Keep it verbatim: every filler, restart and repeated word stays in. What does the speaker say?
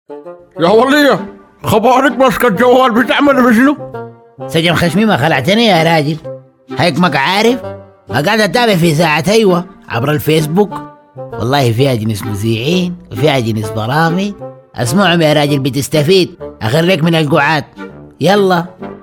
يا ولية خبارك ماسكة الجوال بتعمل بشنو؟ سجن خشمي ما خلعتني يا راجل، هيك ما عارف. قاعد اتابع في ساعة ايوه عبر الفيسبوك، والله فيها جنس مذيعين وفيها جنس برامج، اسمعهم يا راجل بتستفيد، اخريك من القعاد. يلا.